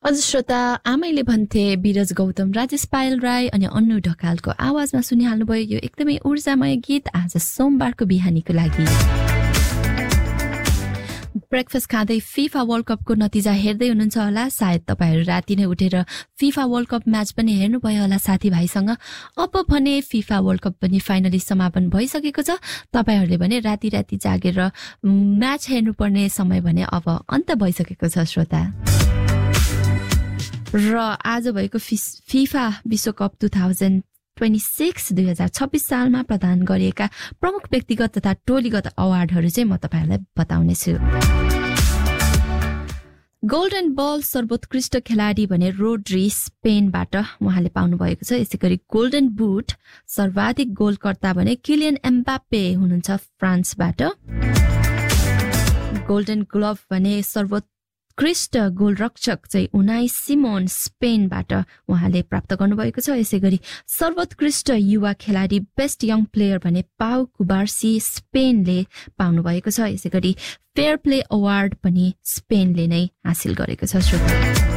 हजुर श्रोता, आमैले भन्थे बिरज गौतम, राजेश पायल राई अनि अन्नु ढकालको आवाजमा सुनिहाल्नुभयो यो एकदमै ऊर्जामय गीत आज सोमबारको बिहानीको लागि। ब्रेकफास्ट खाँदै फिफा वर्ल्ड कपको नतिजा हेर्दै हुनुहुन्छ होला। सायद तपाईहरू राति नै उठेर फिफा वर्ल्ड कप म्याच पनि हेर्नुभयो होला साथीभाइसँग। अब भने फिफा वर्ल्ड कप पनि फाइनली समापन भइसकेको छ। तपाईहरूले भने राति जागेर म्याच हेर्नुपर्ने समय भने अब अन्त भइसकेको छ श्रोता। र आज भएको फिफा विश्वकप 2026 सालमा प्रदान गरिएका प्रमुख व्यक्तिगत तथा टोलीगत अवार्डहरू चाहिँ म तपाईहरुलाई बताउने छु। गोल्डन बल सर्वोत्कृष्ट खेलाडी भने रोड्री स्पेनबाट उहाँले पाउनु भएको छ। यसैगरी गोल्डन बुट सर्वाधिक गोलकर्ता भने किलियन एम्बाप्पे हुनुहुन्छ फ्रान्सबाट। गोल्डन ग्लोभ भने सर्वोत्कृष्ट गोलरक्षक चाहिँ उनाई सिमोन स्पेनबाट उहाँले प्राप्त गर्नुभएको छ। यसैगरी सर्वोत्कृष्ट युवा खेलाडी बेस्ट यङ प्लेयर भने पाउ कुबार्सी स्पेनले पाउनु भएको छ। यसैगरी फेयर प्ले अवार्ड पनि स्पेनले नै हासिल गरेको छ श्रोता।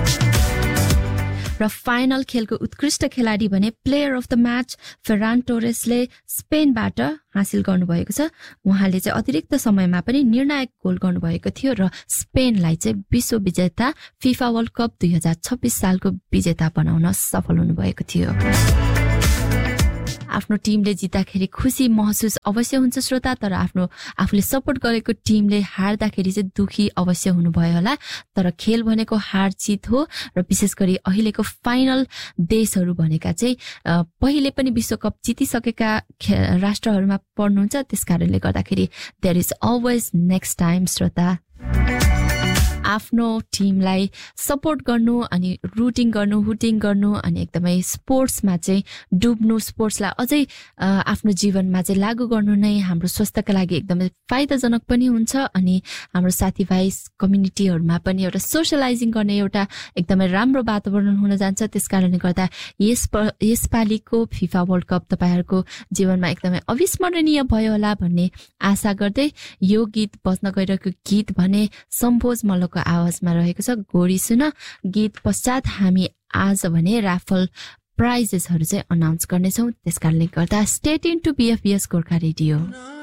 र फाइनल खेलको उत्कृष्ट खेलाडी भने player of the match Ferran टोरेसले स्पेनबाट हासिल गर्नुभएको छ। उहाँले चाहिँ अतिरिक्त समयमा पनि निर्णायक गोल गर्नुभएको थियो र स्पेनलाई चाहिँ विश्व विजेता फिफा वर्ल्ड कप 2026 सालको विजेता बनाउन सफल हुनुभएको थियो। आफ्नो टिमले जित्दाखेरि खुसी महसुस अवश्य हुन्छ श्रोता, तर आफूले सपोर्ट गरेको टिमले हार्दाखेरि चाहिँ दुखी अवश्य हुनुभयो होला। तर खेल भनेको हार जित हो र विशेष गरी अहिलेको फाइनल देशहरू भनेका चाहिँ पहिले पनि विश्वकप जितिसकेका राष्ट्रहरूमा पर्नुहुन्छ। त्यसकारणले गर्दाखेरि there is always next time श्रोता। आफ्नो टिमलाई सपोर्ट गर्नु अनि रुटिङ गर्नु हुटिङ गर्नु अनि एकदमै स्पोर्ट्समा चाहिँ डुब्नु, स्पोर्ट्सलाई अझै आफ्नो जीवनमा चाहिँ लागू गर्नु नै हाम्रो स्वास्थ्यका लागि एकदमै फाइदाजनक पनि हुन्छ अनि हाम्रो साथीभाइ कम्युनिटीहरूमा पनि एउटा सोशलाइजिङ गर्ने एउटा एकदमै राम्रो वातावरण हुन जान्छ। त्यसकारणले गर्दा यसपालिको फिफा वर्ल्ड कप तपाईहरुको जीवनमा एकदमै अविस्मरणीय भयो होला भन्ने आशा गर्दै यो गीत बज्न गइरहेको गीत भने सम्भोज मल्लको आवाजमा रहेको छ। गोरी सुन। गीत पश्चात हामी आज भने राफल प्राइजेसहरू चाहिँ अनाउन्स गर्नेछौँ। त्यसकारणले गर्दा stay tune to बीएफबीएस Gorkha radio.